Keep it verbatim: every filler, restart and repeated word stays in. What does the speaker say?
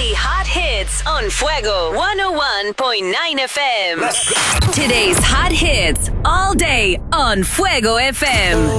Only hot hits on Fuego one oh one point nine F M. Today's hot hits all day on Fuego F M.